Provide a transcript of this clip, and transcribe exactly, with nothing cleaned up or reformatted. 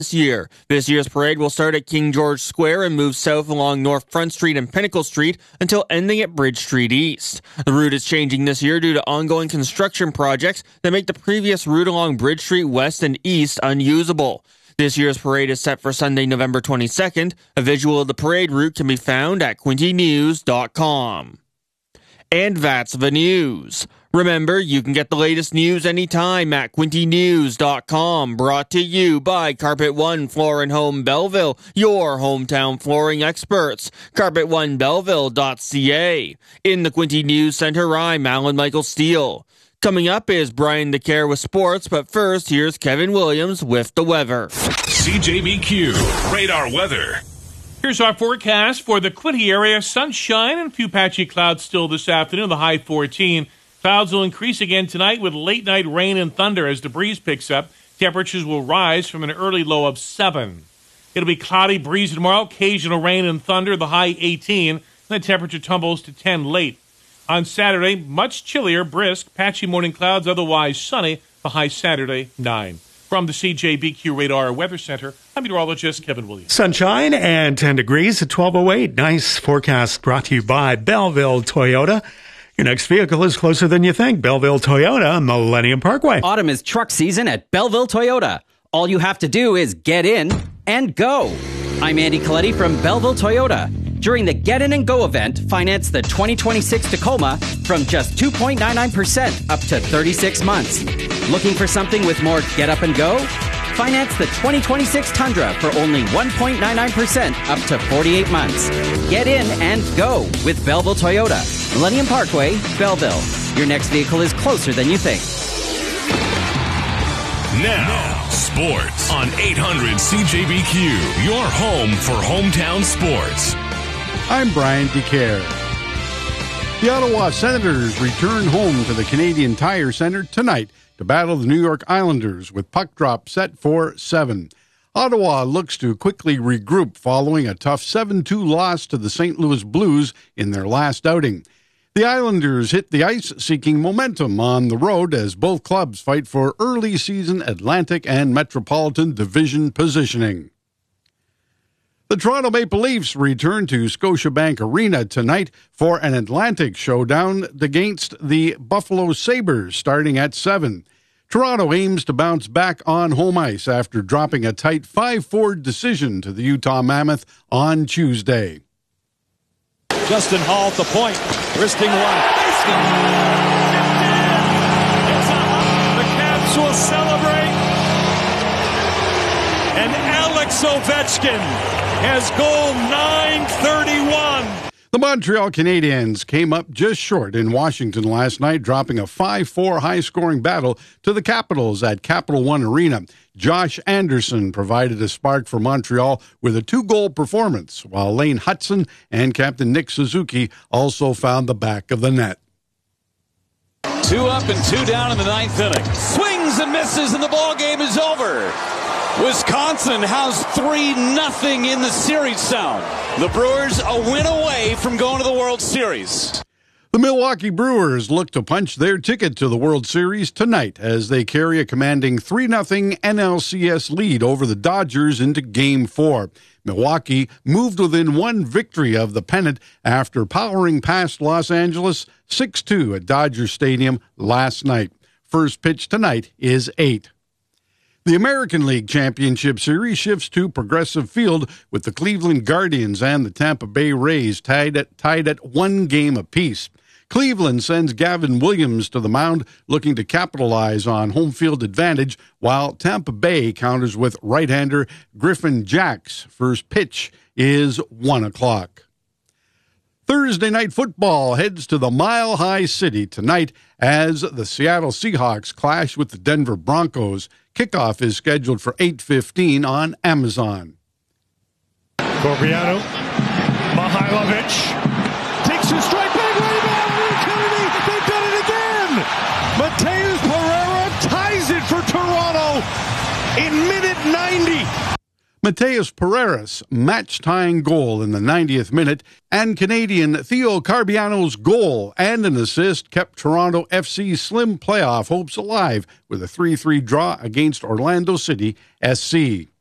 this year. This year's parade will start at King George Square and move south along North Front Street and Pinnacle Street until ending at Bridge Street East. The route is changing this year due to ongoing construction projects that make the previous route along Bridge Street West and East unusable. This year's parade is set for Sunday, November twenty-second. A visual of the parade route can be found at quinte news dot com. And that's the news. Remember, you can get the latest news anytime at quinte news dot com. Brought to you by Carpet One Floor and Home Belleville, your hometown flooring experts. carpet one belleville dot c a. In the Quinte News Center, I'm Alan Michael Steele. Coming up is Brian DeCare with sports, but first, here's Kevin Williams with the weather. C J B Q Radar Weather. Here's our forecast for the Quinte area. Sunshine and a few patchy clouds still this afternoon, the high fourteen. Clouds will increase again tonight with late-night rain and thunder as the breeze picks up. Temperatures will rise from an early low of seven. It'll be cloudy, breezy tomorrow, occasional rain and thunder, the high eighteen. And the temperature tumbles to ten late. On Saturday, much chillier, brisk, patchy morning clouds, otherwise sunny, the high Saturday, nine. From the C J B Q Radar Weather Center, I'm meteorologist Kevin Williams. Sunshine and ten degrees at twelve oh eight. Nice forecast brought to you by Belleville Toyota. Your next vehicle is closer than you think. Belleville Toyota, Millennium Parkway. Autumn is truck season at Belleville Toyota. All you have to do is get in and go. I'm Andy Coletti from Belleville Toyota. During the Get In and Go event, finance the twenty twenty-six Tacoma from just two point nine nine percent up to thirty-six months. Looking for something with more get up and go? Finance the twenty twenty-six Tundra for only one point nine nine percent up to forty-eight months. Get in and go with Belleville Toyota. Millennium Parkway, Belleville. Your next vehicle is closer than you think. Now, sports on eight hundred C J B Q, your home for hometown sports. I'm Brian DeCare. The Ottawa Senators return home to the Canadian Tire Centre tonight to battle the New York Islanders with puck drop set for seven. Ottawa looks to quickly regroup following a tough seven two loss to the Saint Louis Blues in their last outing. The Islanders hit the ice seeking momentum on the road as both clubs fight for early season Atlantic and Metropolitan Division positioning. The Toronto Maple Leafs return to Scotiabank Arena tonight for an Atlantic showdown against the Buffalo Sabres starting at seven. Toronto aims to bounce back on home ice after dropping a tight five four decision to the Utah Mammoth on Tuesday. Justin Hall at the point, risking one. The Caps will celebrate. And Alex Ovechkin has goal nine thirty-one. The Montreal Canadiens came up just short in Washington last night, dropping a five four high-scoring battle to the Capitals at Capital One Arena. Josh Anderson provided a spark for Montreal with a two-goal performance, while Lane Hudson and Captain Nick Suzuki also found the back of the net. Two up and two down in the ninth inning. Swings and misses, and the ball game is over. Wisconsin has three nothing in the series sound. The Brewers a win away from going to the World Series. The Milwaukee Brewers look to punch their ticket to the World Series tonight as they carry a commanding three nothing N L C S lead over the Dodgers into Game four. Milwaukee moved within one victory of the pennant after powering past Los Angeles six two at Dodger Stadium last night. First pitch tonight is eight. The American League Championship Series shifts to Progressive Field with the Cleveland Guardians and the Tampa Bay Rays tied at, tied at one game apiece. Cleveland sends Gavin Williams to the mound, looking to capitalize on home field advantage, while Tampa Bay counters with right-hander Griffin Jax. First pitch is one o'clock. Thursday Night Football heads to the Mile High City tonight as the Seattle Seahawks clash with the Denver Broncos. Kickoff is scheduled for eight fifteen on Amazon. Corbiano, Mihailovic, takes a strike, big rebound, Kennedy, they've done it again! Mateus Pereira ties it for Toronto in minute ninety. Mateus Pereira's match-tying goal in the ninetieth minute and Canadian Theo Carbiano's goal and an assist kept Toronto F C's slim playoff hopes alive with a three three draw against Orlando City S C.